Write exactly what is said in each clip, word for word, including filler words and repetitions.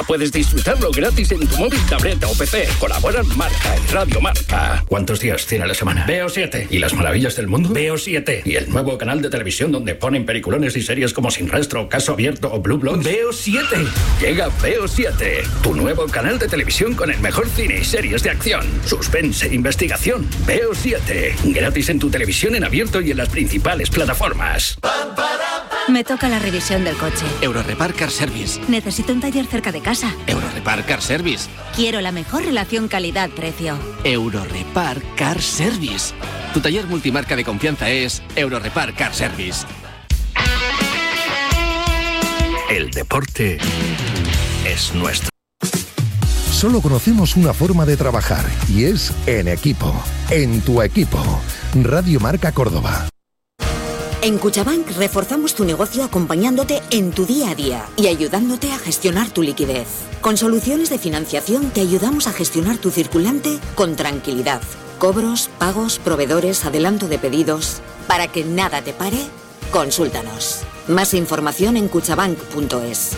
Puedes disfrutarlo gratis en tu móvil, tableta o P C. Colaboran Marca y Radio Marca. ¿Cuántos días tiene la semana? Veo siete. ¿Y las maravillas del mundo? Veo siete. ¿Y el nuevo canal de televisión donde ponen peliculones y series como Sin Rastro, Caso Abierto o Blue Bloods? Veo siete. Llega Veo siete. Tu nuevo canal de televisión con el mejor cine y series de acción, suspense e investigación. Veo siete. Gratis en tu televisión en abierto y en las principales plataformas. Me toca la revisión del coche. Eurorepar Car Service. Necesito un taller cerca de casa. Eurorepar Car Service. Quiero la mejor relación calidad-precio. Eurorepar Car Service. Tu taller multimarca de confianza es Eurorepar Car Service. El deporte es nuestro. Solo conocemos una forma de trabajar y es en equipo. En tu equipo. Radio Marca Córdoba. En Cuchabank reforzamos tu negocio acompañándote en tu día a día y ayudándote a gestionar tu liquidez. Con soluciones de financiación te ayudamos a gestionar tu circulante con tranquilidad. Cobros, pagos, proveedores, adelanto de pedidos. Para que nada te pare, consúltanos. Más información en cuchabank punto es.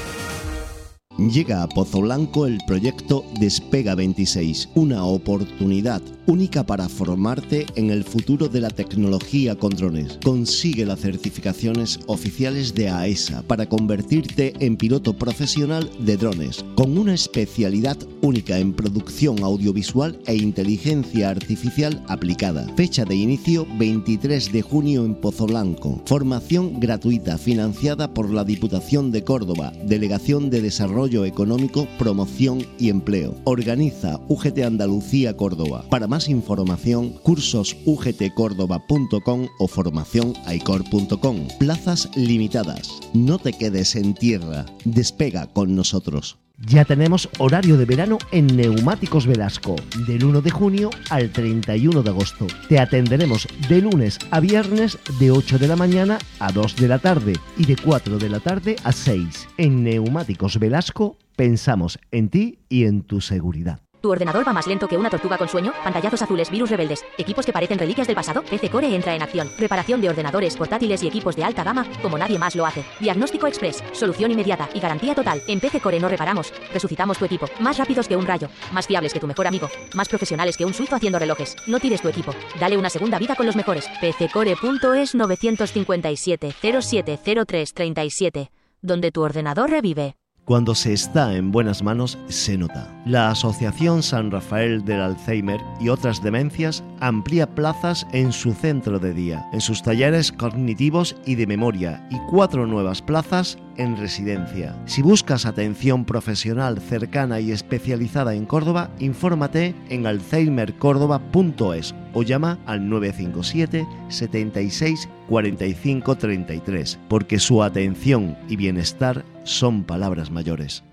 Llega a Pozo Blanco el proyecto Despega veintiséis, una oportunidad única para formarte en el futuro de la tecnología con drones. Consigue las certificaciones oficiales de A E S A para convertirte en piloto profesional de drones, con una especialidad única en producción audiovisual e inteligencia artificial aplicada. Fecha de inicio veintitrés de junio en Pozo Blanco. Formación gratuita financiada por la Diputación de Córdoba, Delegación de Desarrollo Económico, Promoción y Empleo. Organiza U G T Andalucía Córdoba. Para más información, cursos u g t córdoba punto com o formación aicor punto com. Plazas limitadas. No te quedes en tierra. Despega con nosotros. Ya tenemos horario de verano en Neumáticos Velasco, del uno de junio al treinta y uno de agosto. Te atenderemos de lunes a viernes de ocho de la mañana a dos de la tarde y de cuatro de la tarde a seis. En Neumáticos Velasco pensamos en ti y en tu seguridad. ¿Tu ordenador va más lento que una tortuga con sueño? Pantallazos azules, virus rebeldes, equipos que parecen reliquias del pasado. P C Core entra en acción. Reparación de ordenadores, portátiles y equipos de alta gama como nadie más lo hace. Diagnóstico express, solución inmediata y garantía total. En P C Core no reparamos, resucitamos tu equipo. Más rápidos que un rayo, más fiables que tu mejor amigo, más profesionales que un suizo haciendo relojes. No tires tu equipo, dale una segunda vida con los mejores. p c core punto es nueve cinco siete cero siete cero tres tres siete, donde tu ordenador revive. Cuando se está en buenas manos, se nota. La Asociación San Rafael del Alzheimer y otras demencias amplía plazas en su centro de día, en sus talleres cognitivos y de memoria, y cuatro nuevas plazas en residencia. Si buscas atención profesional cercana y especializada en Córdoba, infórmate en alzheimer córdoba punto es o llama al nueve cinco siete, setenta y seis, cuarenta y cinco, treinta y tres, porque su atención y bienestar son palabras mayores.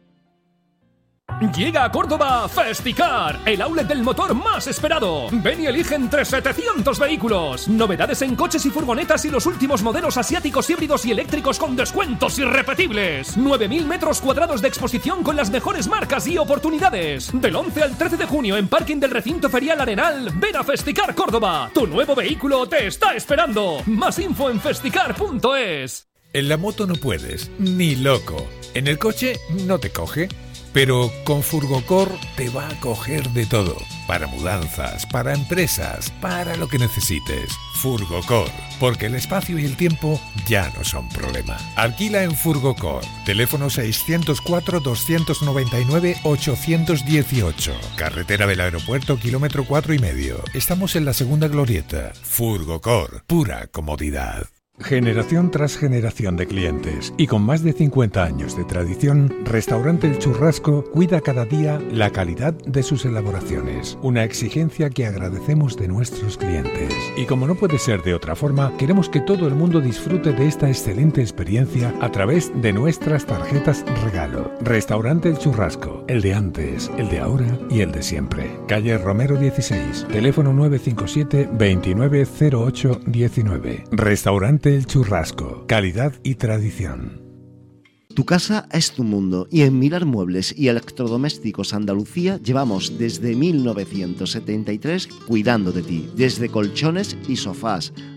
Llega a Córdoba Festicar, el outlet del motor más esperado. Ven y elige entre setecientos vehículos. Novedades en coches y furgonetas y los últimos modelos asiáticos, híbridos y eléctricos con descuentos irrepetibles. nueve mil metros cuadrados de exposición con las mejores marcas y oportunidades. Del once al trece de junio en parking del recinto ferial Arenal. Ven a Festicar Córdoba. Tu nuevo vehículo te está esperando. Más info en festicar punto es. En la moto no puedes, ni loco. En el coche no te coge. Pero con Furgocor te va a coger de todo. Para mudanzas, para empresas, para lo que necesites. Furgocor, porque el espacio y el tiempo ya no son problema. Alquila en Furgocor. Teléfono seiscientos cuatro, doscientos noventa y nueve, ochocientos dieciocho. Carretera del Aeropuerto, kilómetro cuatro y medio. Estamos en la segunda glorieta. Furgocor, pura comodidad. Generación tras generación de clientes y con más de cincuenta años de tradición, Restaurante El Churrasco cuida cada día la calidad de sus elaboraciones, una exigencia que agradecemos de nuestros clientes. Y como no puede ser de otra forma, queremos que todo el mundo disfrute de esta excelente experiencia a través de nuestras tarjetas regalo. Restaurante El Churrasco, el de antes, el de ahora y el de siempre. Calle Romero dieciséis, teléfono nueve cinco siete, veintinueve cero ocho diecinueve. Restaurante El Churrasco, calidad y tradición. Tu casa es tu mundo y en Mirar Muebles y Electrodomésticos Andalucía llevamos desde mil novecientos setenta y tres cuidando de ti, desde colchones y sofás,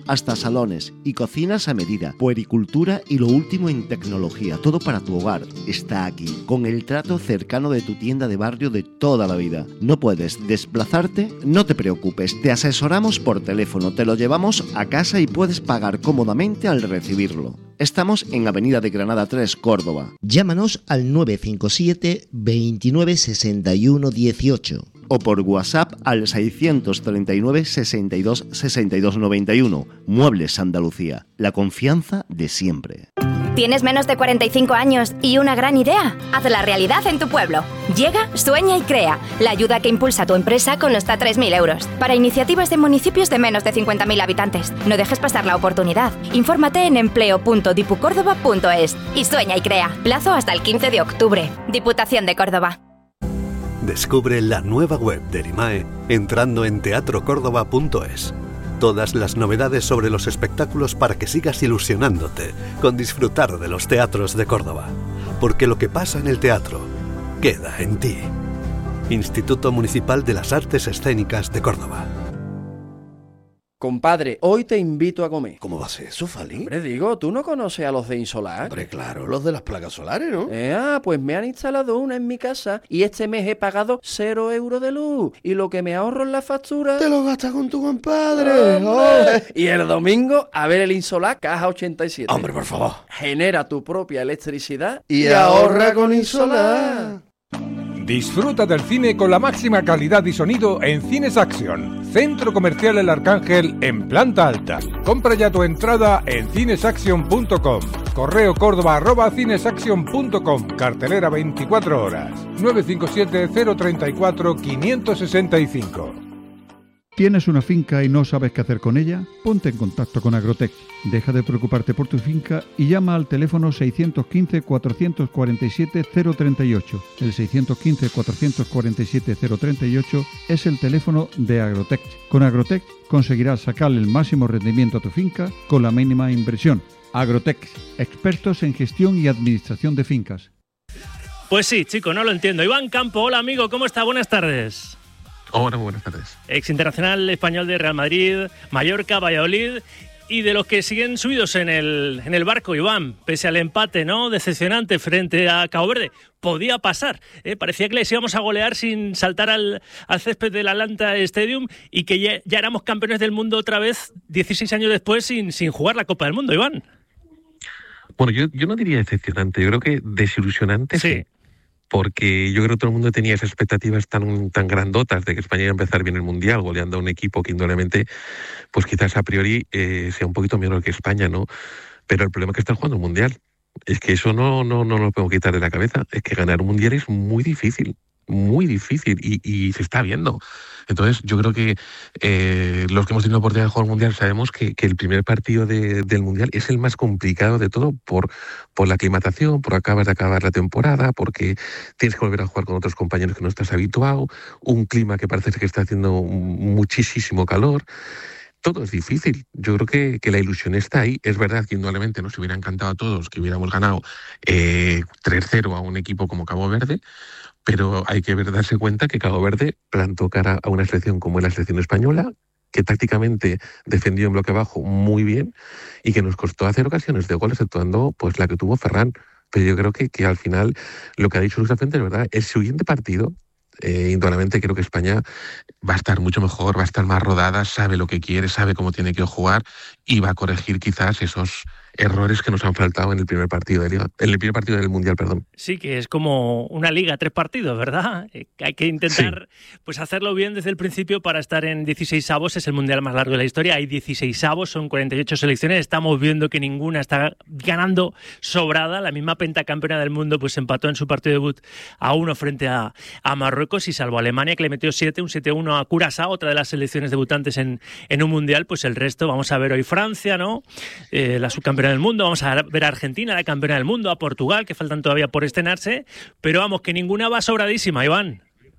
hasta salones y cocinas a medida, puericultura y lo último en tecnología. Todo para tu hogar está aquí, con el trato cercano de tu tienda de barrio de toda la vida. ¿No puedes desplazarte? No te preocupes, te asesoramos por teléfono, te lo llevamos a casa y puedes pagar cómodamente al recibirlo. Estamos en Avenida de Granada tres, Córdoba. Llámanos al nueve cinco siete, veintinueve, sesenta y uno, dieciocho. O por WhatsApp al seiscientos treinta y nueve, sesenta y dos, sesenta y dos noventa y uno. Muebles Andalucía, la confianza de siempre. ¿Tienes menos de cuarenta y cinco años y una gran idea? Hazla realidad en tu pueblo. Llega, sueña y crea. La ayuda que impulsa a tu empresa con hasta tres mil euros. Para iniciativas de municipios de menos de cincuenta mil habitantes. No dejes pasar la oportunidad. Infórmate en empleo punto dipucórdoba punto es y sueña y crea. Plazo hasta el quince de octubre. Diputación de Córdoba. Descubre la nueva web de Erimae entrando en teatro córdoba punto es. Todas las novedades sobre los espectáculos para que sigas ilusionándote con disfrutar de los teatros de Córdoba. Porque lo que pasa en el teatro queda en ti. Instituto Municipal de las Artes Escénicas de Córdoba. Compadre, hoy te invito a comer. ¿Cómo va a ser eso, Fali? Hombre, digo, ¿tú no conoces a los de Insolar? Hombre, claro, los de las placas solares, ¿no? Eh, ah, pues me han instalado una en mi casa y este mes he pagado cero euros de luz. Y lo que me ahorro en la factura... ¡Te lo gastas con tu compadre! ¡Oh! Y el domingo, a ver el Insolar Caja ochenta y siete. ¡Hombre, por favor! Genera tu propia electricidad y, y ahorra con Insolar. Disfruta del cine con la máxima calidad y sonido en Cines Action, Centro Comercial El Arcángel en planta alta. Compra ya tu entrada en cinesaction punto com. Correo córdoba arroba cinesaction punto com. Cartelera veinticuatro horas. nueve cinco siete, cero tres cuatro, cinco seis cinco. ¿Tienes una finca y no sabes qué hacer con ella? Ponte en contacto con Agrotech. Deja de preocuparte por tu finca y llama al teléfono seiscientos quince, cuatrocientos cuarenta y siete, cero treinta y ocho. El seiscientos quince, cuatrocientos cuarenta y siete, cero treinta y ocho es el teléfono de Agrotech. Con Agrotech conseguirás sacarle el máximo rendimiento a tu finca con la mínima inversión. Agrotech, expertos en gestión y administración de fincas. Pues sí, chico, no lo entiendo. Iván Campo, hola amigo, ¿cómo está? Buenas tardes. Hola, buenas tardes. Ex internacional español de Real Madrid, Mallorca, Valladolid y de los que siguen subidos en el, en el barco, Iván, pese al empate, ¿no? Decepcionante frente a Cabo Verde. Podía pasar, ¿eh? Parecía que les íbamos a golear sin saltar al, al césped del Atlanta Stadium y que ya, ya éramos campeones del mundo otra vez dieciséis años después sin, sin jugar la Copa del Mundo, Iván. Bueno, yo, yo no diría decepcionante, yo creo que desilusionante sí. sí. Porque yo creo que todo el mundo tenía esas expectativas tan, tan grandotas de que España iba a empezar bien el Mundial, goleando a un equipo que indudablemente, pues quizás a priori eh, sea un poquito menor que España, ¿no? Pero el problema es que están jugando el Mundial. Es que eso no, no, no lo puedo quitar de la cabeza. Es que ganar un Mundial es muy difícil, muy difícil y, y se está viendo. Entonces yo creo que eh, los que hemos tenido la oportunidad de jugar el Mundial sabemos que, que el primer partido de, del Mundial es el más complicado de todo por, por la aclimatación, por acabas de acabar la temporada, porque tienes que volver a jugar con otros compañeros que no estás habituado, un clima que parece que está haciendo muchísimo calor. Todo es difícil. Yo creo que, que la ilusión está ahí. Es verdad que indudablemente nos hubiera encantado a todos que hubiéramos ganado eh, tres cero a un equipo como Cabo Verde, pero hay que ver, darse cuenta que Cabo Verde plantó cara a una selección como es la selección española, que tácticamente defendió en bloque bajo muy bien y que nos costó hacer ocasiones de gol, exceptuando pues la que tuvo Ferran. Pero yo creo que, que al final lo que ha dicho Luis Fuente es verdad. El siguiente partido, eh, indudablemente creo que España va a estar mucho mejor, va a estar más rodada, sabe lo que quiere, sabe cómo tiene que jugar y va a corregir quizás esos errores que nos han faltado en el primer partido de Liga, en el primer partido del Mundial, perdón. Sí, que es como una liga, tres partidos, ¿verdad? Eh, hay que intentar sí. pues hacerlo bien desde el principio para estar en dieciseisavos, es el Mundial más largo de la historia, hay dieciseisavos, son cuarenta y ocho selecciones, estamos viendo que ninguna está ganando sobrada, la misma pentacampeona del mundo pues empató en su partido de debut a uno frente a, a Marruecos y salvo Alemania que le metió siete, un siete uno a Curazao, otra de las selecciones debutantes en, en un Mundial, pues el resto, vamos a ver hoy Francia, ¿no? Eh, la subcampeona del mundo, vamos a ver a Argentina, la campeona del mundo, a Portugal, que faltan todavía por estrenarse, pero vamos, que ninguna va sobradísima, Iván.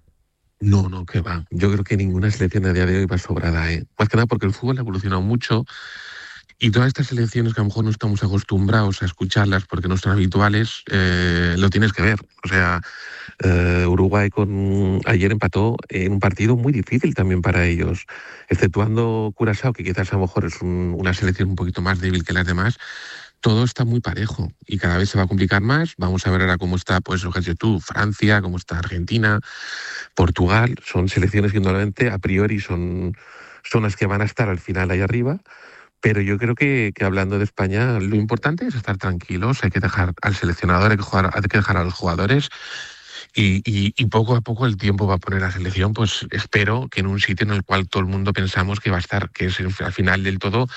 No, no, que va. Yo creo que ninguna selección a día de hoy va sobrada, ¿eh? Más que nada porque el fútbol ha evolucionado mucho Y todas estas selecciones que a lo mejor no estamos acostumbrados a escucharlas porque no son habituales, eh, lo tienes que ver. O sea, eh, Uruguay con ayer empató en un partido muy difícil también para ellos, exceptuando Curazao, que quizás a lo mejor es un, una selección un poquito más débil que las demás. Todo está muy parejo y cada vez se va a complicar más. Vamos a ver ahora cómo está, pues, fíjate tú, Francia, cómo está Argentina, Portugal. Son selecciones que indudablemente a priori son, son las que van a estar al final ahí arriba. Pero yo creo que, que hablando de España, lo importante es estar tranquilos, hay que dejar al seleccionador, hay que, jugar, hay que dejar a los jugadores y, y, y poco a poco el tiempo va a poner a la selección, pues espero que en un sitio en el cual todo el mundo pensamos que va a estar, que es al final del todo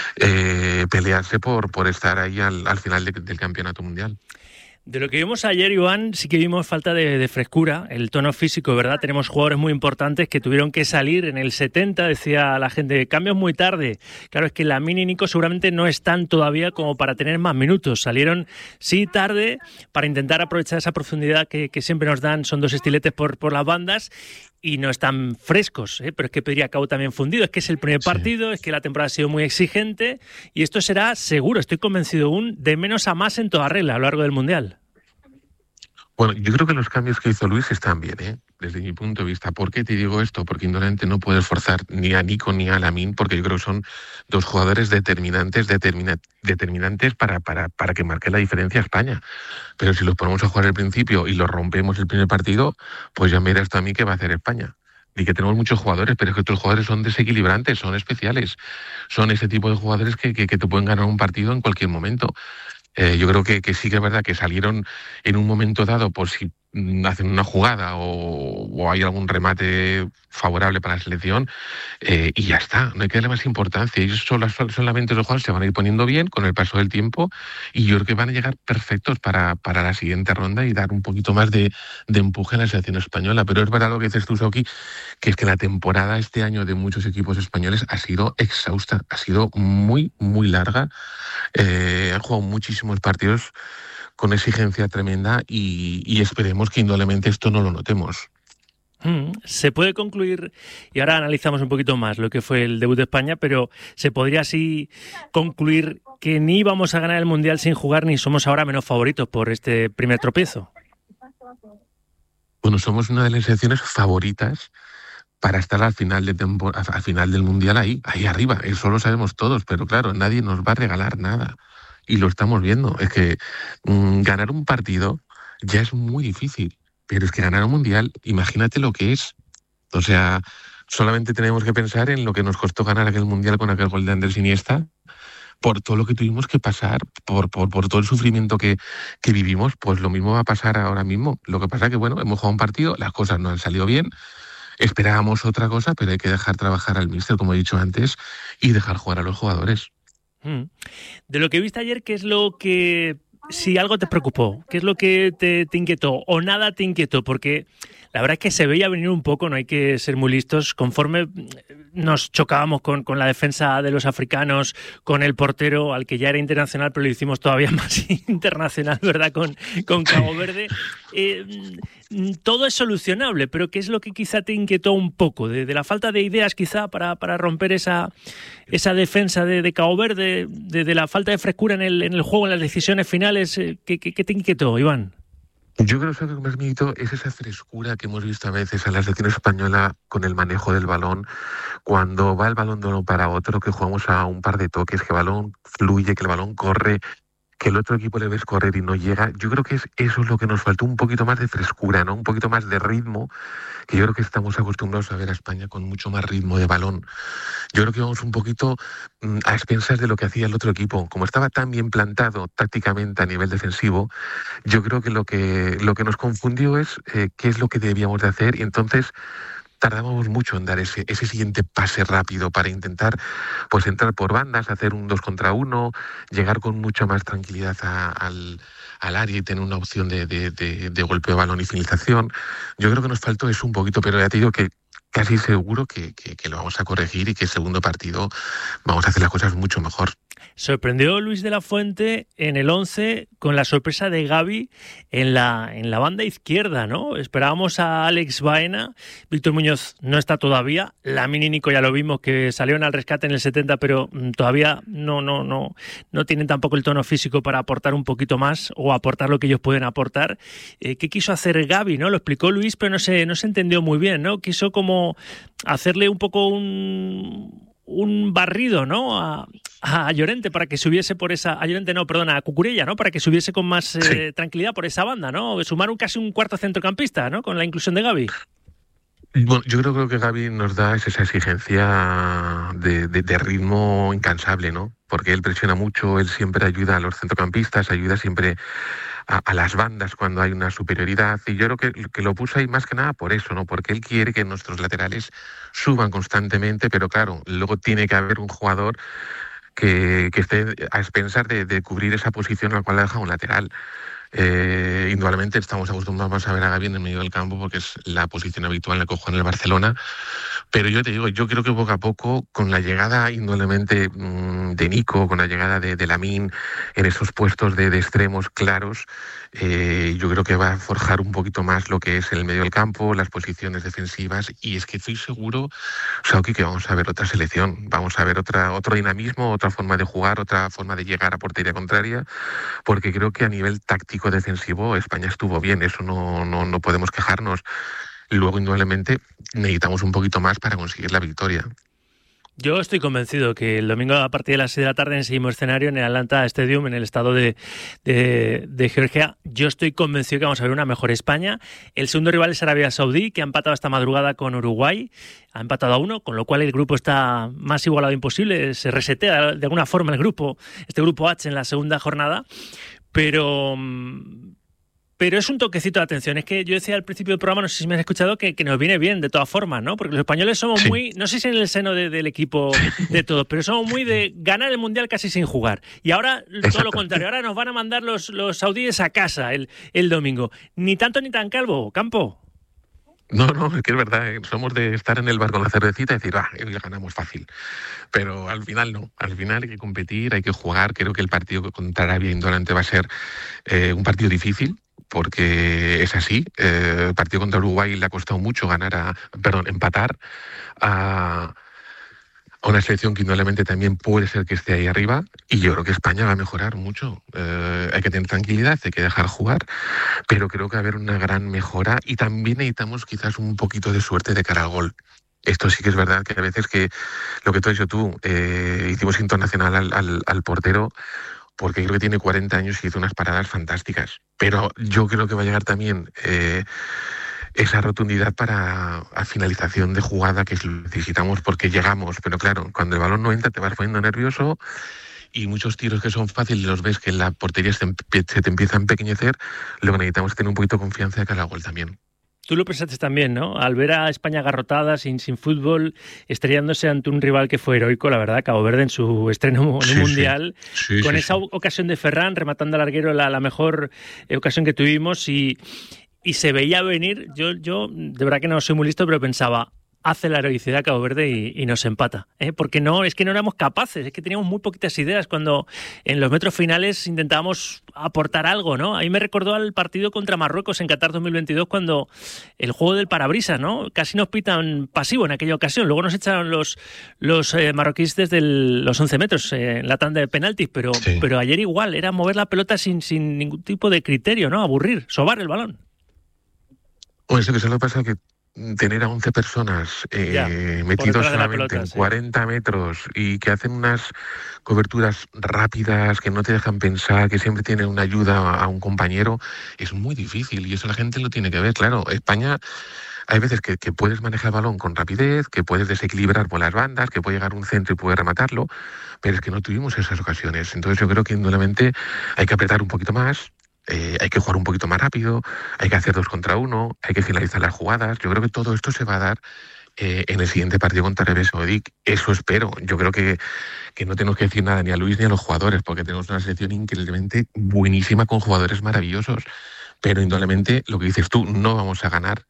eh, pelearse por, por estar ahí al, al final de, del campeonato mundial. De lo que vimos ayer, Iván, sí que vimos falta de, de frescura, el tono físico, ¿verdad? Tenemos jugadores muy importantes que tuvieron que salir en el setenta, decía la gente, cambios muy tarde. Claro, es que Lamine y Nico seguramente no están todavía como para tener más minutos. Salieron, sí, tarde, para intentar aprovechar esa profundidad que, que siempre nos dan, son dos estiletes por, por las bandas, y no están frescos, ¿eh? Pero es que Pedri acabó también fundido, es que es el primer partido, sí. Es que la temporada ha sido muy exigente, y esto será seguro, estoy convencido aún, de menos a más en toda regla a lo largo del Mundial. Bueno, yo creo que los cambios que hizo Luis están bien, ¿eh? Desde mi punto de vista. ¿Por qué te digo esto? Porque indudablemente no puedes forzar ni a Nico ni a Lamine, porque yo creo que son dos jugadores determinantes, determina, determinantes para, para, para que marque la diferencia a España. Pero si los ponemos a jugar al principio y los rompemos el primer partido, pues ya me dirás tú a mí qué va a hacer España. Y que tenemos muchos jugadores, pero es que estos jugadores son desequilibrantes, son especiales. Son ese tipo de jugadores que, que, que te pueden ganar un partido en cualquier momento. Eh, yo creo que, que sí que es verdad que salieron en un momento dado por si hacen una jugada o, o hay algún remate favorable para la selección eh, y ya está, no hay que darle más importancia. Ellos son, son la mente de los jugadores, se van a ir poniendo bien con el paso del tiempo y yo creo que van a llegar perfectos para, para la siguiente ronda y dar un poquito más de, de empuje a la selección española. Pero es verdad lo que dices tú, Sauki, que es que la temporada este año de muchos equipos españoles ha sido exhausta, ha sido muy, muy larga. Eh, han jugado muchísimos partidos con exigencia tremenda y, y esperemos que indudablemente esto no lo notemos. Mm, se puede concluir, y ahora analizamos un poquito más lo que fue el debut de España, pero se podría así concluir que ni vamos a ganar el Mundial sin jugar ni somos ahora menos favoritos por este primer tropiezo. Bueno, somos una de las selecciones favoritas para estar al final, de tempo, al final del Mundial ahí, ahí arriba. Eso lo sabemos todos, pero claro, nadie nos va a regalar nada. Y lo estamos viendo. Es que mmm, ganar un partido ya es muy difícil, pero es que ganar un Mundial, imagínate lo que es. O sea, solamente tenemos que pensar en lo que nos costó ganar aquel Mundial con aquel gol de Andrés Iniesta, por todo lo que tuvimos que pasar, por, por, por todo el sufrimiento que, que vivimos, pues lo mismo va a pasar ahora mismo. Lo que pasa es que, bueno, hemos jugado un partido, las cosas no han salido bien, esperábamos otra cosa, pero hay que dejar trabajar al míster, como he dicho antes, y dejar jugar a los jugadores. De lo que viste ayer, ¿qué es lo que, si algo te preocupó, qué es lo que te, te inquietó o nada te inquietó? Porque la verdad es que se veía venir un poco, no hay que ser muy listos, conforme nos chocábamos con, con la defensa de los africanos, con el portero, al que ya era internacional, pero lo hicimos todavía más internacional, ¿verdad?, con, con Cabo Verde. Eh, todo es solucionable, pero ¿qué es lo que quizá te inquietó un poco? De, de la falta de ideas quizá para, para romper esa, esa defensa de, de Cabo Verde, de, de la falta de frescura en el, en el juego, en las decisiones finales. ¿Qué, qué, qué te inquietó, Iván? Yo creo que lo que más me inquietó es esa frescura que hemos visto a veces en la selección española con el manejo del balón, cuando va el balón de uno para otro, que jugamos a un par de toques, que el balón fluye, que el balón corre, que el otro equipo le ves correr y no llega. Yo creo que es, eso es lo que nos faltó, un poquito más de frescura, ¿no? Un poquito más de ritmo, que yo creo que estamos acostumbrados a ver a España con mucho más ritmo de balón. Yo creo que íbamos un poquito mmm, a expensas de lo que hacía el otro equipo. Como estaba tan bien plantado tácticamente a nivel defensivo, yo creo que lo que, lo que nos confundió es eh, qué es lo que debíamos de hacer, y entonces tardábamos mucho en dar ese, ese siguiente pase rápido para intentar pues entrar por bandas, hacer un dos contra uno, llegar con mucha más tranquilidad a, al, al área y tener una opción de, de, de, de golpe de balón y finalización. Yo creo que nos faltó eso un poquito, pero ya te digo que casi seguro que, que, que lo vamos a corregir y que el segundo partido vamos a hacer las cosas mucho mejor. Sorprendió Luis de la Fuente en el once con la sorpresa de Gavi en la, en la banda izquierda, ¿no? Esperábamos a Alex Baena, Víctor Muñoz no está todavía, Lamine y Nico ya lo vimos que salieron al rescate en el setenta, pero todavía no, no, no, no tienen tampoco el tono físico para aportar un poquito más o aportar lo que ellos pueden aportar. Eh, ¿Qué quiso hacer Gavi, no? Lo explicó Luis, pero no se, no se entendió muy bien, ¿no? Quiso como hacerle un poco un... un barrido, ¿no? A, a Llorente para que subiese por esa... A Llorente no, perdona, a Cucurella, ¿no? Para que subiese con más sí. eh, tranquilidad por esa banda, ¿no? Sumar un, casi un cuarto centrocampista, ¿no? Con la inclusión de Gavi. Bueno, yo creo, creo que Gavi nos da esa exigencia de, de, de ritmo incansable, ¿no? Porque él presiona mucho, él siempre ayuda a los centrocampistas, ayuda siempre a, a las bandas cuando hay una superioridad. Y yo creo que, que lo puso ahí más que nada por eso, ¿no? Porque él quiere que nuestros laterales suban constantemente, pero claro, luego tiene que haber un jugador que, que esté a expensas de, de cubrir esa posición a la cual le deja un lateral. Eh, indudablemente estamos acostumbrados a ver a Gavi en el medio del campo porque es la posición habitual en la que juega en el Barcelona, pero yo te digo, yo creo que poco a poco con la llegada indudablemente mmm, de Nico, con la llegada de, de Lamine en esos puestos de, de extremos claros, eh, yo creo que va a forjar un poquito más lo que es el medio del campo, las posiciones defensivas, y es que estoy seguro, Sauki, que vamos a ver otra selección, vamos a ver otra, otro dinamismo, otra forma de jugar, otra forma de llegar a portería contraria, porque creo que a nivel táctico defensivo España estuvo bien, eso no, no, no podemos quejarnos. Luego, indudablemente, necesitamos un poquito más para conseguir la victoria. Yo estoy convencido que el domingo a partir de las seis de la tarde en ese mismo escenario, en el Atlanta Stadium, en el estado de, de, de Georgia, yo estoy convencido que vamos a ver una mejor España. El segundo rival es Arabia Saudí, que ha empatado esta madrugada con Uruguay, ha empatado a uno, con lo cual el grupo está más igualado imposible, se resetea de alguna forma el grupo, este grupo H en la segunda jornada, pero... Pero es un toquecito de atención. Es que yo decía al principio del programa, no sé si me has escuchado, que, que nos viene bien de todas formas, ¿no? Porque los españoles somos sí. muy, no sé si en el seno de, del equipo de todos, pero somos muy de ganar el Mundial casi sin jugar. Y ahora Exacto. todo lo contrario, ahora nos van a mandar los, los saudíes a casa el, el domingo. Ni tanto ni tan calvo, Campo. No, no, es que es verdad, ¿eh? Somos de estar en el bar con la cervecita y decir, ah, hoy ganamos fácil. Pero al final no, al final hay que competir, hay que jugar. Creo que el partido contra Arabia indolente va a ser eh, un partido difícil, porque es así. Eh, el partido contra Uruguay le ha costado mucho ganar a, perdón, empatar a, a una selección que indudablemente también puede ser que esté ahí arriba, y yo creo que España va a mejorar mucho. Eh, hay que tener tranquilidad, hay que dejar jugar, pero creo que va a haber una gran mejora, y también necesitamos quizás un poquito de suerte de cara al gol. Esto sí que es verdad, que a veces que lo que tú has dicho tú, eh, hicimos internacional al, al, al portero, porque creo que tiene cuarenta años y hizo unas paradas fantásticas. Pero yo creo que va a llegar también eh, esa rotundidad para a finalización de jugada, que necesitamos porque llegamos. Pero claro, cuando el balón no entra te vas poniendo nervioso, y muchos tiros que son fáciles los ves que en la portería se, se te empieza a empequeñecer. Luego necesitamos tener un poquito de confianza de cara al gol también. Tú lo pensaste también, ¿no? Al ver a España agarrotada, sin, sin fútbol, estrellándose ante un rival que fue heroico, la verdad, Cabo Verde en su estreno en un sí, mundial, sí. Sí, con sí, esa sí. ocasión de Ferran, rematando al larguero, la, la mejor ocasión que tuvimos, y, y se veía venir. Yo, yo, de verdad que no soy muy listo, pero pensaba, hace la heroicidad Cabo Verde y, y nos empata, ¿eh? Porque no, es que no éramos capaces, es que teníamos muy poquitas ideas cuando en los metros finales intentábamos aportar algo, ¿no? A mí me recordó al partido contra Marruecos en Qatar dos mil veintidós, cuando el juego del parabrisas, ¿no? Casi nos pitan pasivo en aquella ocasión, luego nos echaron los, los eh, marroquíes desde el, los once metros eh, en la tanda de penaltis, pero, sí. pero ayer igual, era mover la pelota sin, sin ningún tipo de criterio, ¿no? Aburrir, sobar el balón. Pues eso que solo pasa que tener a once personas eh, ya, metidos solamente pelota, en sí. cuarenta metros, y que hacen unas coberturas rápidas, que no te dejan pensar, que siempre tienen una ayuda a un compañero, es muy difícil, y eso la gente lo tiene que ver. Claro, España, hay veces que, que puedes manejar el balón con rapidez, que puedes desequilibrar por las bandas, que puede llegar un centro y puede rematarlo, pero es que no tuvimos esas ocasiones. Entonces yo creo que indudablemente hay que apretar un poquito más. Eh, hay que jugar un poquito más rápido, hay que hacer dos contra uno, hay que finalizar las jugadas. Yo creo que todo esto se va a dar eh, en el siguiente partido contra Arabia Saudí. Eso espero. Yo creo que, que no tenemos que decir nada ni a Luis ni a los jugadores, porque tenemos una selección increíblemente buenísima, con jugadores maravillosos. Pero indudablemente, lo que dices tú, no vamos a ganar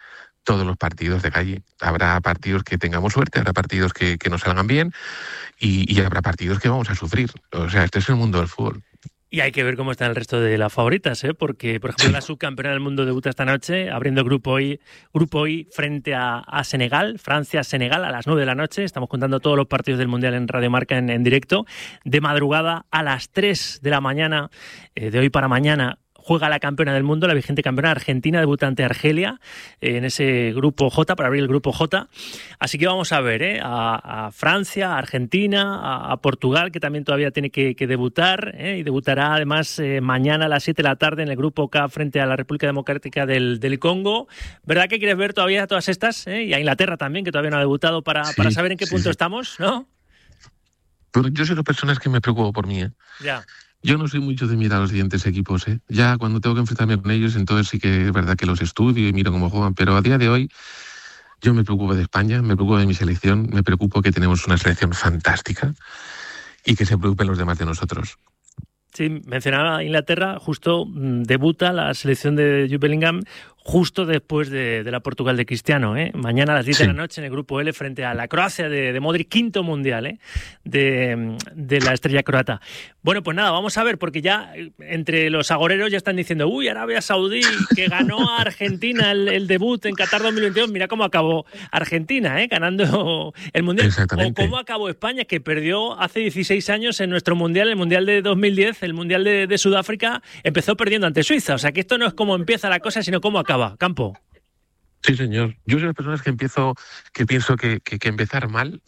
todos los partidos de calle. Habrá partidos que tengamos suerte, habrá partidos que, que nos salgan bien y, y habrá partidos que vamos a sufrir. O sea, este es el mundo del fútbol. Y hay que ver cómo están el resto de las favoritas, ¿eh? Porque, por ejemplo, sí. La subcampeona del mundo debuta esta noche, abriendo grupo I, grupo I frente a, a Senegal, Francia-Senegal, a las nueve de la noche. Estamos contando todos los partidos del Mundial en Radio Marca en, en directo. De madrugada, a las tres de la mañana, eh, de hoy para mañana, juega la campeona del mundo, la vigente campeona Argentina, debuta ante Argelia eh, en ese grupo J, para abrir el grupo J. Así que vamos a ver eh, a, a Francia, a Argentina, a, a Portugal, que también todavía tiene que, que debutar, eh, y debutará además eh, mañana a las siete de la tarde en el grupo K frente a la República Democrática del, del Congo. ¿Verdad que quieres ver todavía todas estas? Eh? Y a Inglaterra también, que todavía no ha debutado, para, sí, para saber en qué sí, punto sí. estamos, ¿no? Pero yo soy las personas que me preocupo por mí, ¿eh? Ya. Yo no soy mucho de mirar a los siguientes equipos, ¿eh? Ya cuando tengo que enfrentarme con ellos, entonces sí que es verdad que los estudio y miro cómo juegan, pero a día de hoy yo me preocupo de España, me preocupo de mi selección, me preocupo que tenemos una selección fantástica y que se preocupen los demás de nosotros. Sí, mencionaba Inglaterra, justo mmm, debuta la selección de Jude Bellingham justo después de, de la Portugal de Cristiano, ¿eh? Mañana a las diez sí. de la noche en el grupo L frente a la Croacia de, de Modric, quinto mundial, ¿eh? de, de la estrella croata. Bueno, pues nada, vamos a ver, porque ya entre los agoreros ya están diciendo, uy, Arabia Saudí, que ganó a Argentina el, el debut en Qatar dos mil veintidós, mira cómo acabó Argentina, ¿eh? ganando el mundial. O cómo acabó España, que perdió hace dieciséis años en nuestro mundial, el mundial de dos mil diez, el mundial de, de Sudáfrica, empezó perdiendo ante Suiza. O sea, que esto no es cómo empieza la cosa, sino cómo acaba. Campo. Sí, señor. Yo soy de las personas que empiezo, que pienso que, que, que empezar mal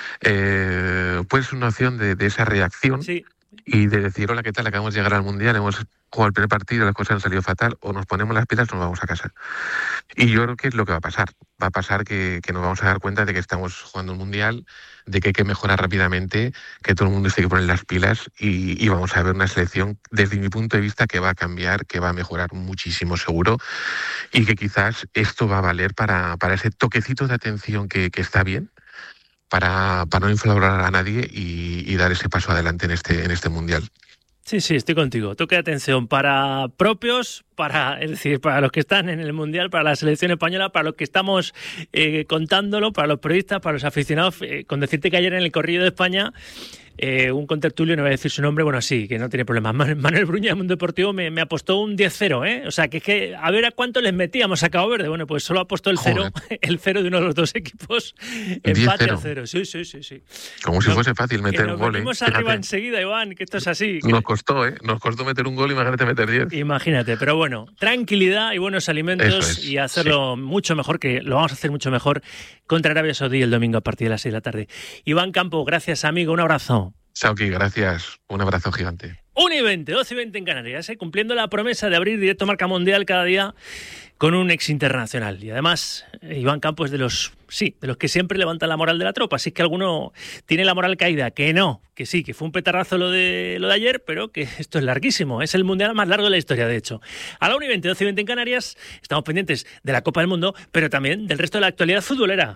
eh, puede ser una opción de, de esa reacción sí. y de decir, hola, ¿qué tal? Acabamos de llegar al Mundial, hemos jugado el primer partido, las cosas han salido fatal, o nos ponemos las pilas o nos vamos a casa. Y yo creo que es lo que va a pasar. Va a pasar que, que nos vamos a dar cuenta de que estamos jugando un Mundial, de que hay que mejorar rápidamente, que todo el mundo se tiene que poner las pilas y, y vamos a ver una selección, desde mi punto de vista, que va a cambiar, que va a mejorar muchísimo seguro y que quizás esto va a valer para, para ese toquecito de atención que, que está bien, para, para no infravalorar a nadie y, y dar ese paso adelante en este, en este Mundial. Sí, sí, estoy contigo. Toque de atención para propios, para, es decir, para los que están en el Mundial, para la selección española, para los que estamos eh, contándolo, para los periodistas, para los aficionados. Eh, con decirte que ayer en el Corrillo de España, eh, un contertulio, no voy a decir su nombre, bueno, sí, que no tiene problema, Manuel Bruña de Mundo Deportivo me, me apostó un diez cero, ¿eh? O sea, que es que a ver a cuánto les metíamos a Cabo Verde. Bueno, pues solo apostó el cero, el cero de uno de los dos equipos, empate a cero. Sí, sí, sí, sí. Como si no, fuese fácil meter un gol, ¿eh? Nos arriba enseguida, Iván, que esto es así. Que... Nos costó, ¿eh? Nos costó meter un gol, imagínate meter diez. Imagínate, pero bueno, tranquilidad y buenos alimentos es, y hacerlo sí. mucho mejor, que lo vamos a hacer mucho mejor contra Arabia Saudí el domingo a partir de las seis de la tarde. Iván Campo, gracias, amigo, un abrazo. Sauki, gracias. Un abrazo gigante. una y veinte, doce y veinte en Canarias, ¿eh? Cumpliendo la promesa de abrir directo Marca Mundial cada día con un ex internacional. Y además, Iván Campos es de los, sí, de los que siempre levantan la moral de la tropa. Así es que alguno tiene la moral caída, que no, que sí, que fue un petardazo lo de, lo de ayer, pero que esto es larguísimo. Es el mundial más largo de la historia, de hecho. A la una y veinte, doce y veinte en Canarias, estamos pendientes de la Copa del Mundo, pero también del resto de la actualidad futbolera.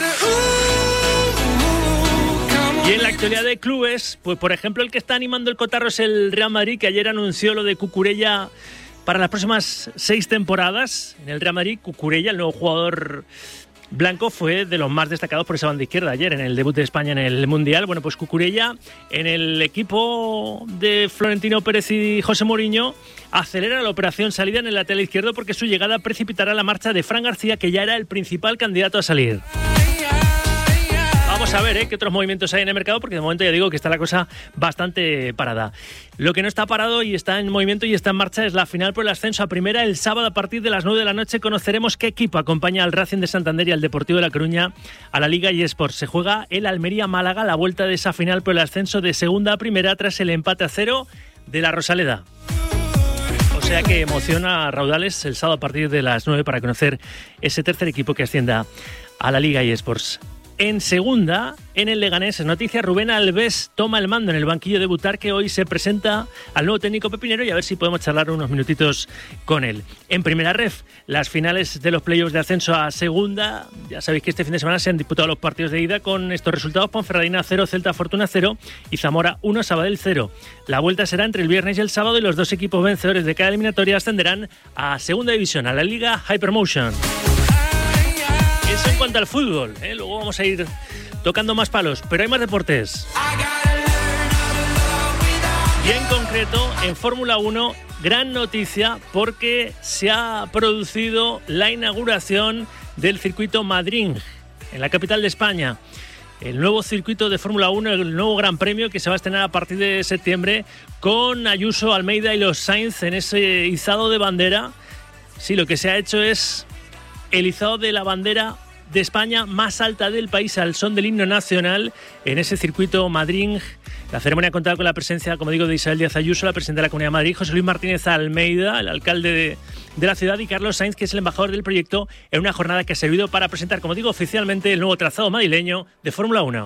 Y en la actualidad de clubes, pues por ejemplo el que está animando el cotarro es el Real Madrid, que ayer anunció lo de Cucurella para las próximas seis temporadas. En el Real Madrid, Cucurella, el nuevo jugador blanco, fue de los más destacados por esa banda izquierda ayer en el debut de España en el Mundial. Bueno, pues Cucurella en el equipo de Florentino Pérez y José Mourinho acelera la operación salida en el lateral izquierdo, porque su llegada precipitará la marcha de Fran García, que ya era el principal candidato a salir. Vamos a ver ¿eh? qué otros movimientos hay en el mercado, porque de momento ya digo que está la cosa bastante parada. Lo que no está parado y está en movimiento y está en marcha es la final por el ascenso a primera. El sábado a partir de las nueve de la noche conoceremos qué equipo acompaña al Racing de Santander y al Deportivo de La Coruña a la Liga eSports. Se juega el Almería-Málaga, la vuelta de esa final por el ascenso de segunda a primera tras el empate a cero de la Rosaleda. O sea que emociona a raudales el sábado a partir de las nueve para conocer ese tercer equipo que ascienda a la Liga eSports. En segunda, en el Leganés, es noticia, Rubén Alves toma el mando en el banquillo de Butarque. Hoy se presenta al nuevo técnico pepinero y a ver si podemos charlar unos minutitos con él. En primera ref, las finales de los playoffs de ascenso a segunda. Ya sabéis que este fin de semana se han disputado los partidos de ida con estos resultados: Ponferradina cero, Celta Fortuna cero y Zamora uno, Sabadell cero. La vuelta será entre el viernes y el sábado y los dos equipos vencedores de cada eliminatoria ascenderán a segunda división, a la Liga Hypermotion. Eso en cuanto al fútbol, ¿eh? Luego vamos a ir tocando más palos, pero hay más deportes. Y en concreto, en Fórmula uno, gran noticia porque se ha producido la inauguración del circuito Madrid, en la capital de España. El nuevo circuito de Fórmula uno, el nuevo Gran Premio que se va a estrenar a partir de septiembre con Ayuso, Almeida y los Sainz en ese izado de bandera. Sí, lo que se ha hecho es el izado de la bandera de España más alta del país al son del himno nacional en ese circuito Madrid. La ceremonia ha contado con la presencia, como digo, de Isabel Díaz Ayuso, la presidenta de la Comunidad de Madrid, José Luis Martínez Almeida, el alcalde de, de la ciudad, y Carlos Sainz, que es el embajador del proyecto, en una jornada que ha servido para presentar, como digo, oficialmente el nuevo trazado madrileño de Fórmula uno.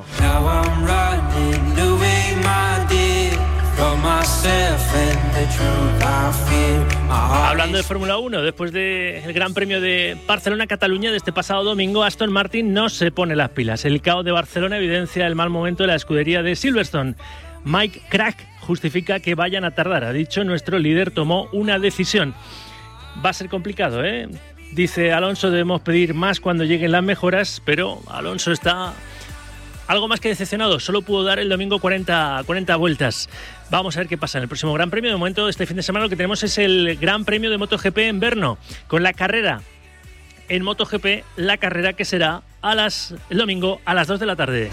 Hablando de Fórmula uno, después del Gran Premio de Barcelona-Cataluña de este pasado domingo, Aston Martin no se pone las pilas. El caos de Barcelona evidencia el mal momento de la escudería de Silverstone. Mike Crack justifica que vayan a tardar. Ha dicho, nuestro líder tomó una decisión. Va a ser complicado, ¿eh? Dice Alonso, debemos pedir más cuando lleguen las mejoras, pero Alonso está algo más que decepcionado. Solo pudo dar el domingo cuarenta, cuarenta vueltas. Vamos a ver qué pasa en el próximo Gran Premio. De momento, este fin de semana lo que tenemos es el Gran Premio de MotoGP en Brno, con la carrera en MotoGP, la carrera que será a las, el domingo a las dos de la tarde.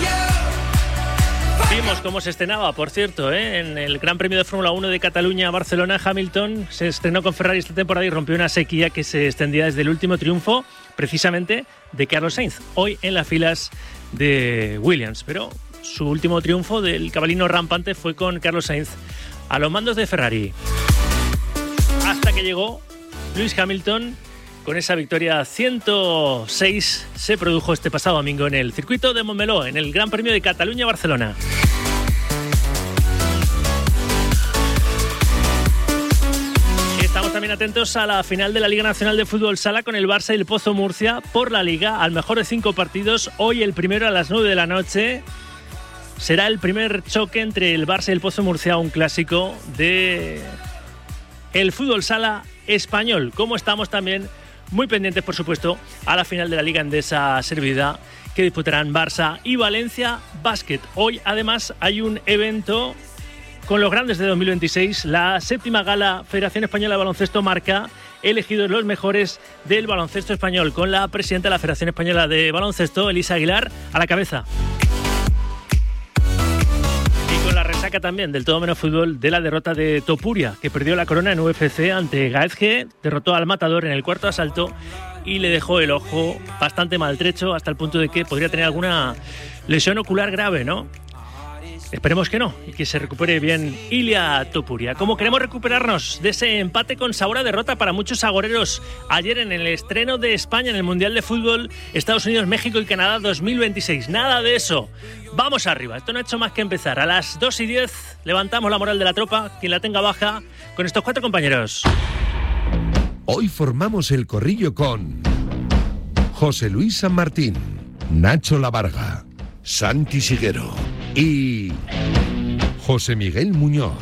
Vimos cómo se estrenaba, por cierto, ¿eh? En el Gran Premio de Fórmula uno de Cataluña, Barcelona, Hamilton se estrenó con Ferrari esta temporada y rompió una sequía que se extendía desde el último triunfo, precisamente, de Carlos Sainz, hoy en las filas de Williams. Pero su último triunfo del cabalino rampante fue con Carlos Sainz a los mandos de Ferrari. Hasta que llegó Lewis Hamilton con esa victoria ciento seis, se produjo este pasado domingo en el circuito de Montmeló, en el Gran Premio de Cataluña-Barcelona. Estamos también atentos a la final de la Liga Nacional de Fútbol Sala con el Barça y el Pozo Murcia por la Liga, al mejor de cinco partidos. Hoy el primero a las nueve de la noche será el primer choque entre el Barça y el Pozo Murcia, un clásico de el fútbol sala español. Como estamos también muy pendientes, por supuesto, a la final de la Liga Endesa servida que disputarán Barça y Valencia Basket. Hoy, además, hay un evento con los grandes de dos mil veintiséis, la séptima gala Federación Española de Baloncesto Marca, elegidos los mejores del baloncesto español, con la presidenta de la Federación Española de Baloncesto, Elisa Aguilar, a la cabeza. Y con la resaca también del todo menos fútbol de la derrota de Topuria, que perdió la corona en U F C ante Gaethje, derrotó al Matador en el cuarto asalto y le dejó el ojo bastante maltrecho, hasta el punto de que podría tener alguna lesión ocular grave, ¿no? Esperemos que no, y que se recupere bien Ilia Topuria. Como queremos recuperarnos de ese empate con sabor a derrota para muchos agoreros ayer en el estreno de España en el Mundial de Fútbol Estados Unidos, México y Canadá dos mil veintiséis. Nada de eso. Vamos arriba. Esto no ha hecho más que empezar. A las dos y diez levantamos la moral de la tropa, quien la tenga baja, con estos cuatro compañeros. Hoy formamos el corrillo con José Luis San Martín, Nacho Lavarga, Santi Siguero y José Miguel Muñoz.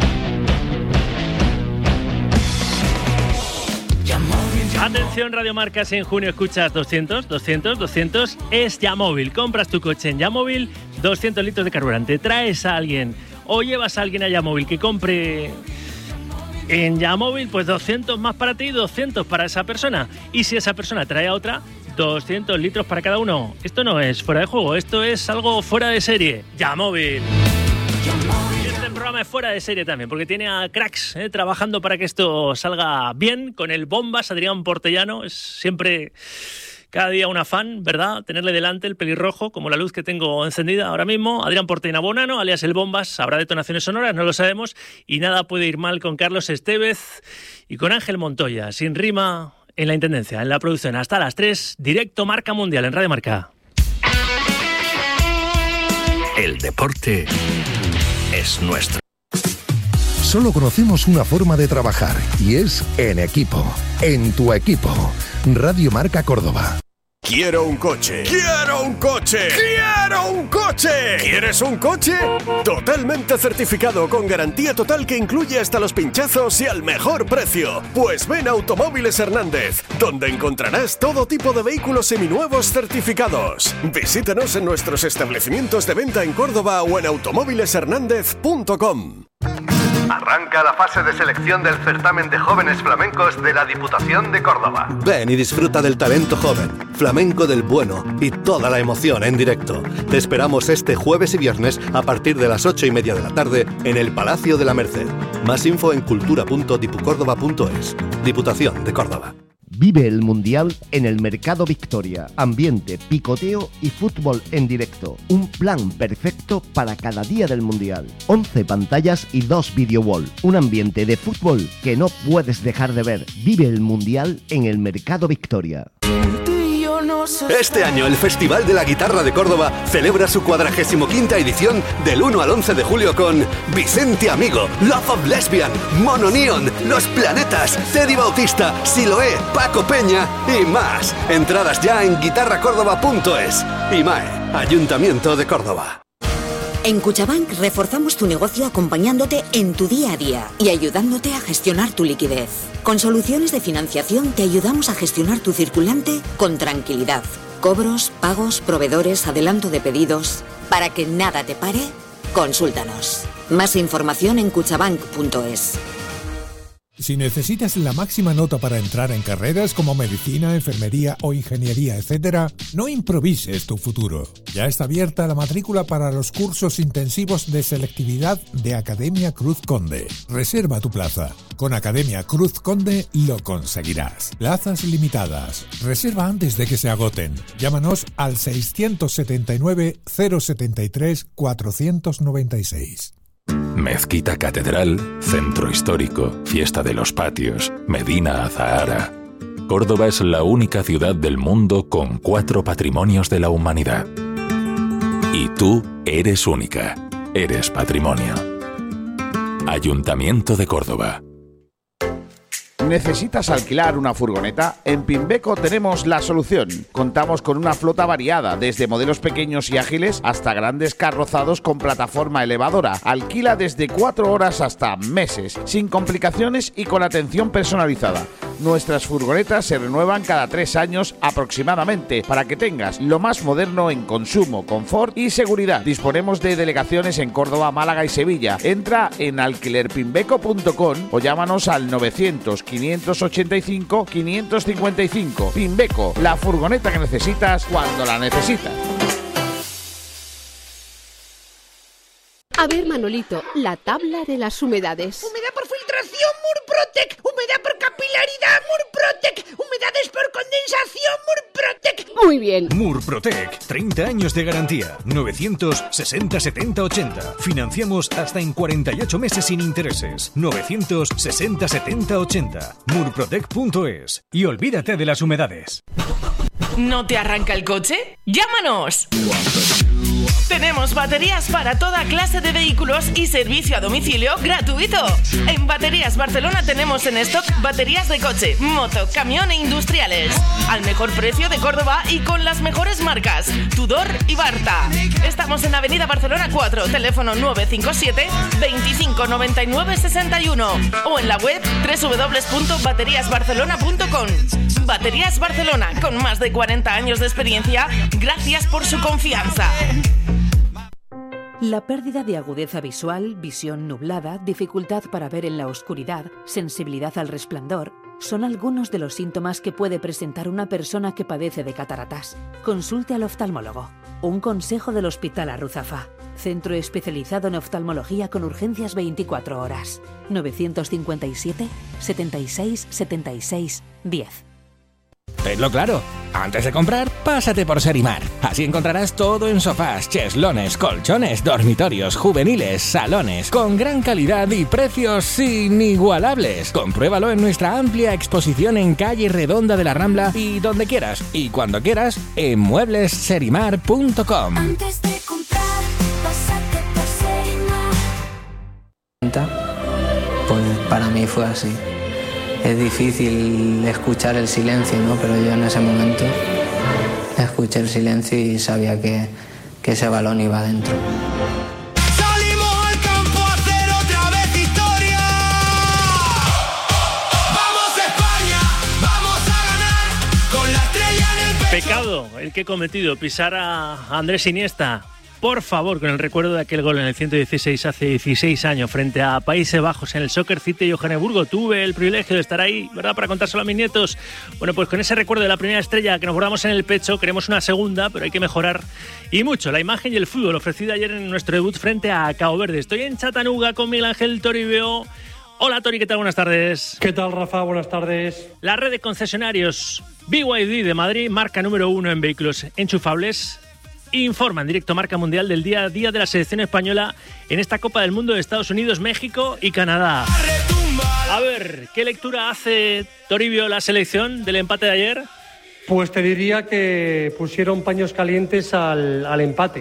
Atención, Radio Marca, si en junio escuchas doscientos, doscientos, doscientos, es Yamóvil. Compras tu coche en Yamóvil, doscientos litros de carburante. Traes a alguien o llevas a alguien a Yamóvil que compre en Yamóvil, pues doscientos más para ti y doscientos para esa persona. Y si esa persona trae a otra, doscientos litros para cada uno. Esto no es fuera de juego, esto es algo fuera de serie. Yamóvil. Y este programa es fuera de serie también, porque tiene a cracks eh, trabajando para que esto salga bien. Con el Bombas, Adrián Portellano, es siempre cada día un afán, ¿verdad? Tenerle delante el pelirrojo, como la luz que tengo encendida ahora mismo. Adrián Portellano Bonano, alias el Bombas. Habrá detonaciones sonoras, no lo sabemos. Y nada puede ir mal con Carlos Estevez y con Ángel Montoya. Sin rima en la intendencia, en la producción. Hasta las tres, directo Marca Mundial en Radio Marca. El deporte es nuestro. Solo conocemos una forma de trabajar y es en equipo, en tu equipo. Radio Marca Córdoba. Quiero un coche. ¡Quiero un coche! ¡Quiero un coche! ¿Quieres un coche? Totalmente certificado con garantía total que incluye hasta los pinchazos y al mejor precio. Pues ven a Automóviles Hernández, donde encontrarás todo tipo de vehículos seminuevos certificados. Visítanos en nuestros establecimientos de venta en Córdoba o en automóviles hernández punto com. Arranca la fase de selección del certamen de jóvenes flamencos de la Diputación de Córdoba. Ven y disfruta del talento joven, flamenco del bueno y toda la emoción en directo. Te esperamos este jueves y viernes a partir de las ocho y media de la tarde en el Palacio de la Merced. Más info en cultura punto dipucórdoba punto es. Diputación de Córdoba. Vive el Mundial en el Mercado Victoria. Ambiente, picoteo y fútbol en directo. Un plan perfecto para cada día del Mundial. once pantallas y dos video wall. Un ambiente de fútbol que no puedes dejar de ver. Vive el Mundial en el Mercado Victoria. Este año el Festival de la Guitarra de Córdoba celebra su cuadragésimo quinta edición del uno al once de julio con Vicente Amigo, Love of Lesbian, Mono Neon, Los Planetas, Teddy Bautista, Siloé, Paco Peña y más. Entradas ya en guitarra córdoba punto es. IMAE, Ayuntamiento de Córdoba. En Cuchabank reforzamos tu negocio acompañándote en tu día a día y ayudándote a gestionar tu liquidez. Con soluciones de financiación te ayudamos a gestionar tu circulante con tranquilidad. Cobros, pagos, proveedores, adelanto de pedidos. Para que nada te pare, consúltanos. Más información en cuchabank punto es. Si necesitas la máxima nota para entrar en carreras como medicina, enfermería o ingeniería, etcétera, no improvises tu futuro. Ya está abierta la matrícula para los cursos intensivos de selectividad de Academia Cruz Conde. Reserva tu plaza. Con Academia Cruz Conde lo conseguirás. Plazas limitadas. Reserva antes de que se agoten. Llámanos al seiscientos setenta y nueve cero setenta y tres cuatrocientos noventa y seis. Mezquita Catedral, Centro Histórico, Fiesta de los Patios, Medina Azahara. Córdoba es la única ciudad del mundo con cuatro patrimonios de la humanidad. Y tú eres única, eres patrimonio. Ayuntamiento de Córdoba. ¿Necesitas alquilar una furgoneta? En Pimbeco tenemos la solución. Contamos con una flota variada, desde modelos pequeños y ágiles hasta grandes carrozados con plataforma elevadora. Alquila desde cuatro horas hasta meses, sin complicaciones y con atención personalizada. Nuestras furgonetas se renuevan cada tres años aproximadamente para que tengas lo más moderno en consumo, confort y seguridad. Disponemos de delegaciones en Córdoba, Málaga y Sevilla. Entra en alquiler pimbeco punto com o llámanos al novecientos, quinientos ochenta y cinco, quinientos cincuenta y cinco. Pimbeco, la furgoneta que necesitas cuando la necesitas. A ver, Manolito, la tabla de las humedades. Humedad por filtración, Murprotec. Humedad por capilaridad, Murprotec. Humedades por condensación, Murprotec. Muy bien. Murprotec, treinta años de garantía. novecientos sesenta setenta ochenta. Financiamos hasta en cuarenta y ocho meses sin intereses. novecientos sesenta setenta ochenta. Murprotec punto es. Y olvídate de las humedades. ¿No te arranca el coche? ¡Llámanos! Tenemos baterías para toda clase de vehículos y servicio a domicilio gratuito. En Baterías Barcelona tenemos en stock baterías de coche, moto, camión e industriales. Al mejor precio de Córdoba y con las mejores marcas, Tudor y Barta. Estamos en Avenida Barcelona cuatro, teléfono nueve cinco siete, veinticinco noventa y nueve sesenta y uno o en la web doble u doble u doble u punto baterías barcelona punto com. Baterías Barcelona, con más de cuarenta años de experiencia, gracias por su confianza. La pérdida de agudeza visual, visión nublada, dificultad para ver en la oscuridad, sensibilidad al resplandor, son algunos de los síntomas que puede presentar una persona que padece de cataratas. Consulte al oftalmólogo. Un consejo del Hospital Arruzafa. Centro especializado en oftalmología con urgencias veinticuatro horas. novecientos cincuenta y siete, setenta y seis, setenta y seis, diez. Tenlo claro, antes de comprar, pásate por Serimar. Así encontrarás todo en sofás, cheslones, colchones, dormitorios, juveniles, salones, con gran calidad y precios inigualables. Compruébalo en nuestra amplia exposición en calle Redonda de la Rambla y donde quieras y cuando quieras en muebles serimar punto com. Antes de comprar, pásate por Serimar. Pues para mí fue así. Es difícil escuchar el silencio, ¿no? Pero yo en ese momento escuché el silencio y sabía que, que ese balón iba adentro. Pecado el que he cometido, pisar a Andrés Iniesta. Por favor, con el recuerdo de aquel gol en el ciento dieciséis hace dieciséis años frente a Países Bajos en el Soccer City de Johannesburgo. Tuve el privilegio de estar ahí, ¿verdad?, para contárselo a mis nietos. Bueno, pues con ese recuerdo de la primera estrella que nos guardamos en el pecho, queremos una segunda, pero hay que mejorar y mucho la imagen y el fútbol ofrecido ayer en nuestro debut frente a Cabo Verde. Estoy en Chattanooga con Miguel Ángel Toribio. Hola Tori, ¿qué tal? Buenas tardes. ¿Qué tal, Rafa? Buenas tardes. La red de concesionarios B Y D de Madrid, marca número uno en vehículos enchufables, informa en directo Marca Mundial del día a día de la selección española en esta Copa del Mundo de Estados Unidos, México y Canadá. A ver, ¿qué lectura hace Toribio la selección del empate de ayer? Pues te diría que pusieron paños calientes al, al empate.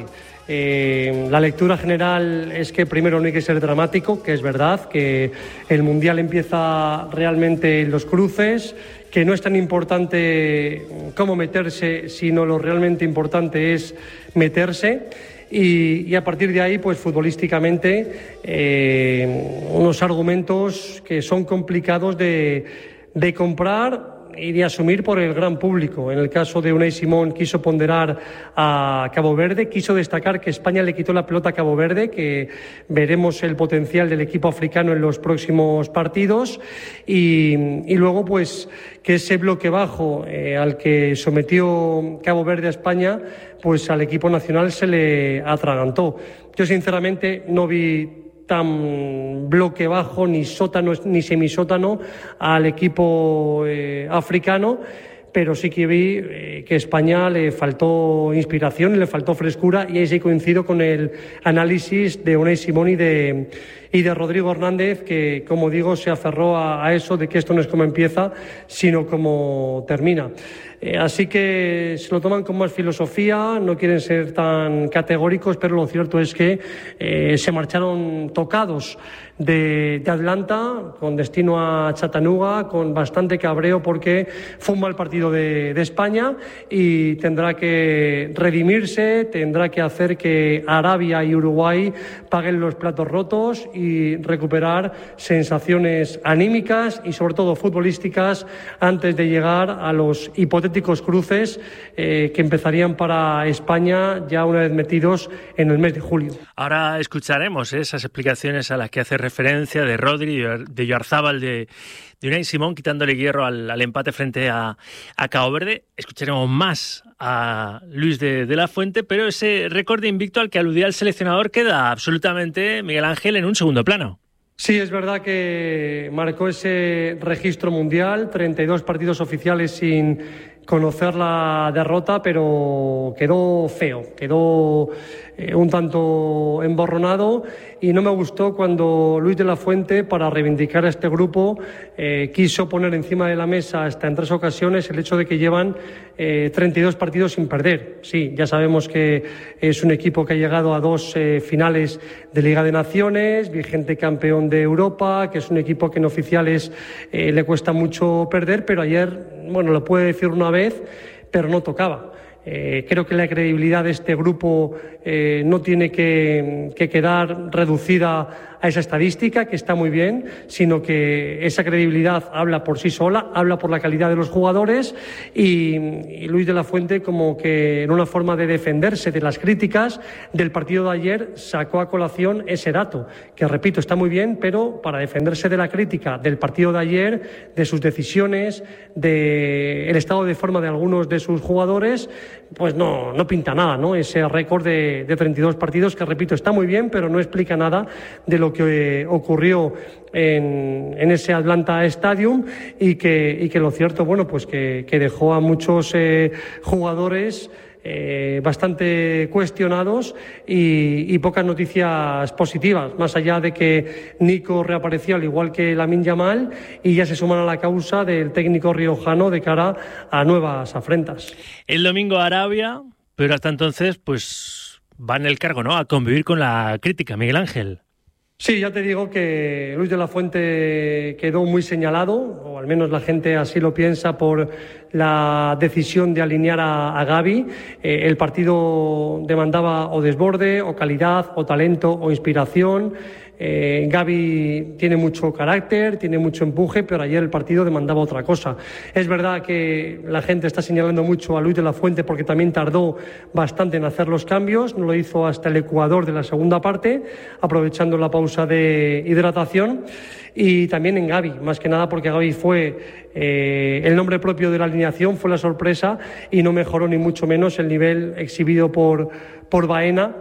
Eh, la lectura general es que primero no hay que ser dramático, que es verdad, que el Mundial empieza realmente en los cruces, que no es tan importante cómo meterse, sino lo realmente importante es meterse. Y, y a partir de ahí, pues futbolísticamente, eh, unos argumentos que son complicados de, de comprar y de asumir por el gran público. En el caso de Unai Simón, quiso ponderar a Cabo Verde, quiso destacar que España le quitó la pelota a Cabo Verde, que veremos el potencial del equipo africano en los próximos partidos, y, y luego pues que ese bloque bajo eh, al que sometió Cabo Verde a España, pues al equipo nacional se le atragantó. Yo sinceramente no vi tan bloque bajo, ni sótano ni semisótano al equipo eh, africano, pero sí que vi eh, que a España le faltó inspiración, le faltó frescura, y ahí sí coincido con el análisis de Unai Simón y de, y de Rodrigo Hernández, que, como digo, se aferró a, a eso de que esto no es como empieza, sino como termina. Eh, así que se lo toman con más filosofía, no quieren ser tan categóricos, pero lo cierto es que eh, se marcharon tocados de, de Atlanta con destino a Chattanooga, con bastante cabreo porque fue un mal partido de, de España, y tendrá que redimirse, tendrá que hacer que Arabia y Uruguay paguen los platos rotos y recuperar sensaciones anímicas y sobre todo futbolísticas antes de llegar a los hipotéticos cruces eh, que empezarían para España ya una vez metidos en el mes de julio. Ahora escucharemos esas explicaciones a las que hace referencia de Rodri, de Yarzábal, de, de Unai Simón, quitándole hierro al, al empate frente a, a Cabo Verde. Escucharemos más a Luis de, de la Fuente, pero ese récord de invicto al que aludía el seleccionador queda absolutamente, Miguel Ángel, en un segundo plano. Sí, es verdad que marcó ese registro mundial, treinta y dos partidos oficiales sin conocer la derrota, pero quedó feo, quedó eh, un tanto emborronado, y no me gustó cuando Luis de la Fuente, para reivindicar a este grupo, eh, quiso poner encima de la mesa hasta en tres ocasiones el hecho de que llevan eh, treinta y dos partidos sin perder. Sí, ya sabemos que es un equipo que ha llegado a dos eh, finales de Liga de Naciones, vigente campeón de Europa, que es un equipo que en oficiales eh, le cuesta mucho perder, pero ayer, bueno, lo puede decir una vez, pero no tocaba. Eh, creo que la credibilidad de este grupo eh, no tiene que, que quedar reducida a esa estadística, que está muy bien, sino que esa credibilidad habla por sí sola, habla por la calidad de los jugadores, y, y Luis de la Fuente, como que en una forma de defenderse de las críticas del partido de ayer, sacó a colación ese dato, que repito, está muy bien, pero para defenderse de la crítica del partido de ayer, de sus decisiones, del estado de forma de algunos de sus jugadores, pues no, no pinta nada, ¿no? Ese récord de, de treinta y dos partidos, que repito, está muy bien, pero no explica nada de lo que eh, ocurrió en, en ese Atlanta Stadium, y que, y que lo cierto, bueno, pues que, que dejó a muchos eh, jugadores Eh, bastante cuestionados y, y pocas noticias positivas, más allá de que Nico reapareció al igual que Lamine Yamal, y ya se suman a la causa del técnico riojano de cara a nuevas afrentas. El domingo Arabia, pero hasta entonces pues va en el cargo, ¿no?, a convivir con la crítica, Miguel Ángel. Sí, ya te digo que Luis de la Fuente quedó muy señalado, o al menos la gente así lo piensa, por la decisión de alinear a, a Gavi. Eh, el partido demandaba o desborde, o calidad, o talento, o inspiración. Eh, Gavi tiene mucho carácter, tiene mucho empuje, pero ayer el partido demandaba otra cosa. Es verdad que la gente está señalando mucho a Luis de la Fuente porque también tardó bastante en hacer los cambios, no lo hizo hasta el Ecuador de la segunda parte, aprovechando la pausa de hidratación. Y también en Gavi, más que nada porque Gavi fue eh, el nombre propio de la alineación, fue la sorpresa y no mejoró ni mucho menos el nivel exhibido por, por Baena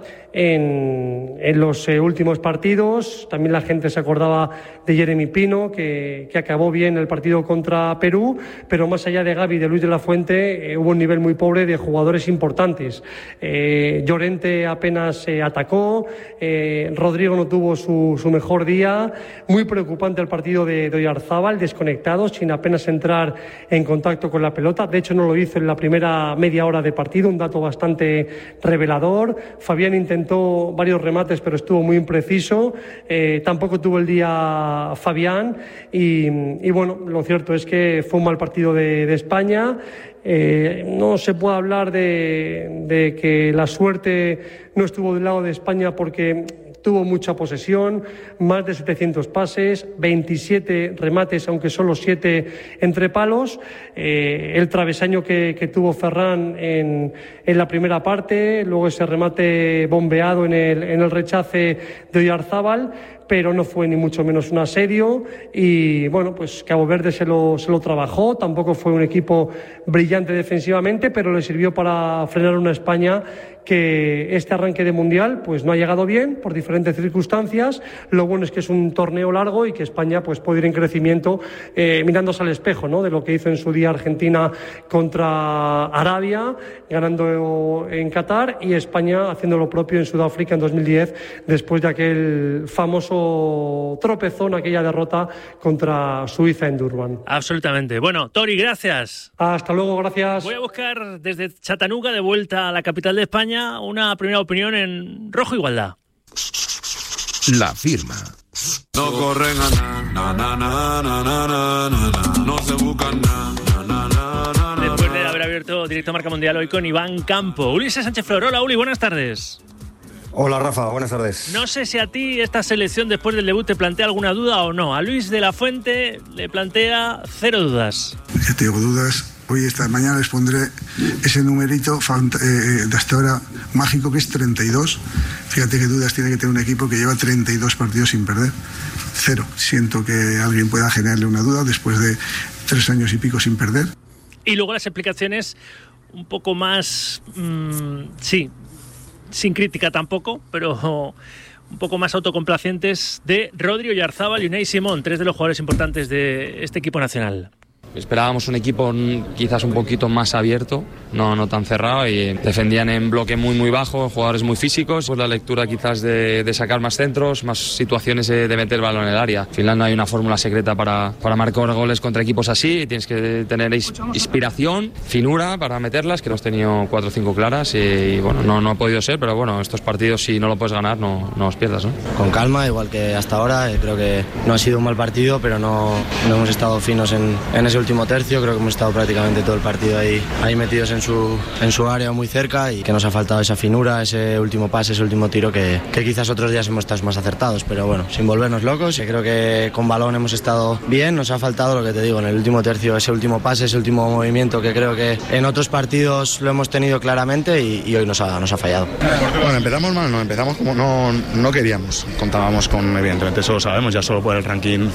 en, en los eh, últimos partidos. También la gente se acordaba de Jeremy Pino, que, que acabó bien el partido contra Perú, pero más allá de Gavi y de Luis de la Fuente eh, hubo un nivel muy pobre de jugadores importantes. Eh, Llorente apenas eh, atacó, eh, Rodrigo no tuvo su, su mejor día, muy preocupante el partido de, de Oyarzábal, desconectado, sin apenas entrar en contacto con la pelota. De hecho, no lo hizo en la primera media hora de partido, un dato bastante revelador. Fabián intentó varios remates, pero estuvo muy impreciso. Eh, tampoco tuvo el día Fabián. Y, y bueno, lo cierto es que fue un mal partido de, de España. Eh, no se puede hablar de, de que la suerte no estuvo del lado de España porque tuvo mucha posesión, más de setecientos pases, veintisiete remates, aunque solo siete entre palos. Eh, el travesaño que, que tuvo Ferran en, en la primera parte, luego ese remate bombeado en el, en el rechace de Oyarzábal, pero no fue ni mucho menos un asedio. Y bueno, pues Cabo Verde se lo, se lo trabajó, tampoco fue un equipo brillante defensivamente, pero le sirvió para frenar una España que este arranque de Mundial pues no ha llegado bien por diferentes circunstancias. Lo bueno es que es un torneo largo y que España pues puede ir en crecimiento eh, mirándose al espejo, ¿no?, de lo que hizo en su día Argentina contra Arabia, ganando en Qatar, y España haciendo lo propio en Sudáfrica en dos mil diez, después de aquel famoso tropezón, aquella derrota contra Suiza en Durban. Absolutamente. Bueno, Tori, gracias. Hasta luego, gracias. Voy a buscar desde Chattanooga, de vuelta a la capital de España, una primera opinión en Rojo Igualdad. La firma. No corren a na, na, na, na, na, na, na, no se buscan na, na, na, na, na. Después de haber abierto Directo Marca Mundial hoy con Iván Campo. Ulises Sánchez Flor. Hola, Uli, buenas tardes. Hola, Rafa, buenas tardes. No sé si a ti esta selección después del debut te plantea alguna duda o no. A Luis de la Fuente le plantea cero dudas. Ya tengo dudas. Hoy, esta mañana, les pondré ese numerito eh, de hasta ahora mágico, que es treinta y dos. Fíjate qué dudas tiene que tener un equipo que lleva treinta y dos partidos sin perder. Cero. Siento que alguien pueda generarle una duda después de tres años y pico sin perder. Y luego las explicaciones un poco más... Mmm, sí, sin crítica tampoco, pero un poco más autocomplacientes, de Rodri, Oyarzábal y Unai Simón, tres de los jugadores importantes de este equipo nacional. Esperábamos un equipo quizás un poquito más abierto, no, no tan cerrado, y defendían en bloque muy muy bajo, jugadores muy físicos. Pues la lectura quizás de, de sacar más centros, más situaciones de, de meter el balón en el área. Al final no hay una fórmula secreta para, para marcar goles contra equipos así, tienes que tener inspiración, finura para meterlas, que hemos tenido cuatro o cinco claras y, y bueno, no, no ha podido ser, pero bueno, estos partidos si no lo puedes ganar no, no los pierdas, ¿no? Con calma, igual que hasta ahora, creo que no ha sido un mal partido, pero no, no hemos estado finos en, en ese último tercio. Creo que hemos estado prácticamente todo el partido ahí, ahí metidos en su, en su área muy cerca, y que nos ha faltado esa finura, ese último pase, ese último tiro que, que quizás otros días hemos estado más acertados, pero bueno, sin volvernos locos. Creo que con balón hemos estado bien, nos ha faltado lo que te digo en el último tercio, ese último pase, ese último movimiento que creo que en otros partidos lo hemos tenido claramente y, y hoy nos ha, nos ha fallado. Bueno, empezamos mal, no, empezamos como no, no queríamos, contábamos con, evidentemente eso lo sabemos, ya solo por el ranking